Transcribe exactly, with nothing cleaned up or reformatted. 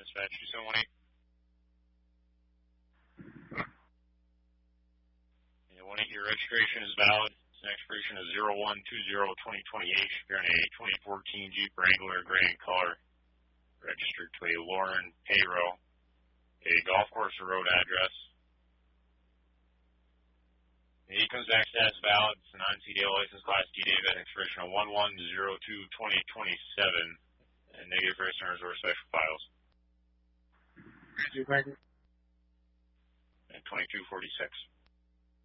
Dispatch two seven one eight. And one eight, your registration is valid. It's an expiration of zero one two zero twenty twenty-eight. You're in a twenty fourteen Jeep Wrangler, gray in color. Registered to a Lauren Payroll. A golf course or road address. The E-Comes back status valid. It's a non-C D L license, Class D David, expiration of one one zero two twenty twenty-seven. And negative registrars or special files. Jeep Wrangler. And twenty-two forty-six.